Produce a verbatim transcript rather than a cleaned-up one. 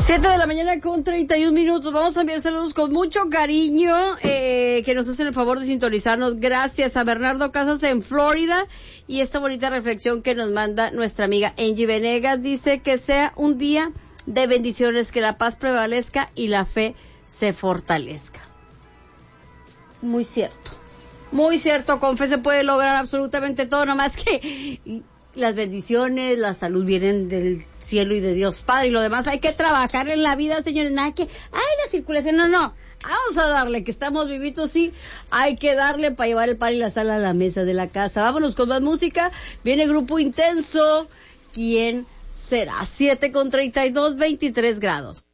Siete de la mañana con treinta y un minutos. Vamos a enviar saludos con mucho cariño, eh, que nos hacen el favor de sintonizarnos. Gracias a Bernardo Casas en Florida. Y esta bonita reflexión que nos manda nuestra amiga Angie Venegas. Dice que sea un día de bendiciones, que la paz prevalezca y la fe se fortalezca. Muy cierto. Muy cierto, con fe se puede lograr absolutamente todo, nomás que las bendiciones, la salud vienen del cielo y de Dios Padre, y lo demás hay que trabajar en la vida, señores, nada que, ay, la circulación, no, no, vamos a darle, que estamos vivitos, sí, hay que darle para llevar el pan y la sal a la mesa de la casa. Vámonos con más música, viene Grupo Intenso, ¿quién será? Siete con treinta y dos, veintitrés grados.